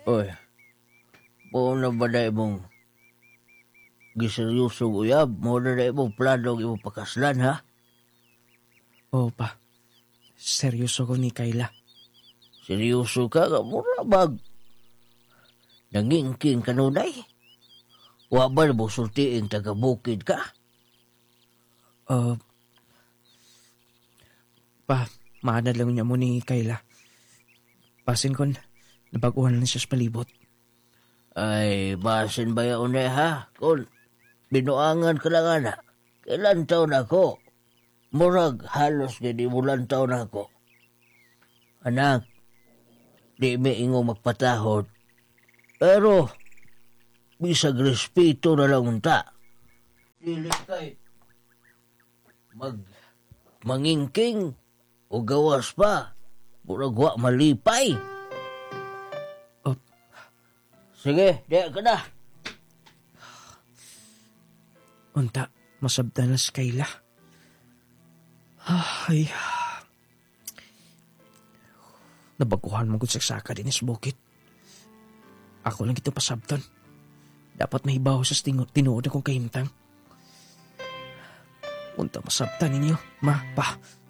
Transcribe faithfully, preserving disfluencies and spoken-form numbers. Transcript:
Oy, mo na ba na imong giseryosong uyab? Mo na na imong plano ang imong pakaslan, ha? Oo pa, seryoso ko ni Kayla. Seryoso ka ka? Mura bag. Nangingking kanunay? Wa ba na mo sultiin taga-bukid ka? Uh, pa, maana lang niya mo ni Kayla. Pasin kon, nabaguhan lang siya sa palibot. Ay, basin ba yaon na, ha? Kung binuangan ka lang, ana. Kailan taon ako? Murag, halos gini mulan taon ako. Anak, di may ingo magpatahod. Pero, bisag respeto na lang unta. Dili kay mag mangingking o gawas pa. Murag wa malipay. Oh. Sige, diya ka na. Unta, masabdan na si Kayla. Ay, nabaguhan mo kung saksaka din sa bukit. Ako lang ito pasabtan. Dapat mahibaw sa tinod, tinuod akong kahimtang. Unta masabtan ninyo, ma, pa.